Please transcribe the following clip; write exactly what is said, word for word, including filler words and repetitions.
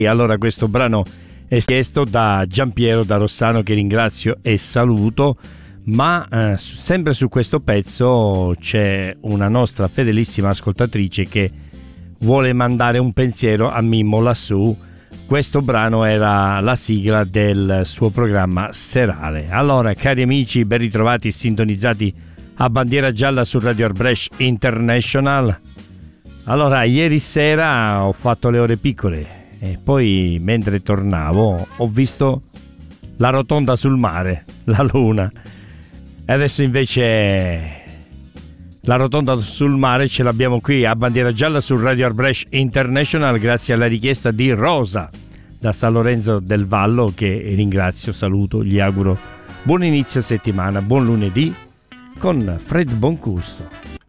E allora questo brano è chiesto da Giampiero da Rossano, che ringrazio e saluto, ma eh, sempre su questo pezzo c'è una nostra fedelissima ascoltatrice che vuole mandare un pensiero a Mimmo lassù. Questo brano era la sigla del suo programma serale. Allora, cari amici, ben ritrovati sintonizzati a Bandiera Gialla su Radio Arbresh International. Allora, ieri sera ho fatto le ore piccole e poi mentre tornavo ho visto la rotonda sul mare, la luna. E adesso invece la rotonda sul mare ce l'abbiamo qui a Bandiera Gialla su Radio Arbresh International, grazie alla richiesta di Rosa da San Lorenzo del Vallo, che ringrazio, saluto, gli auguro buon inizio settimana, buon lunedì con Fred Boncusto.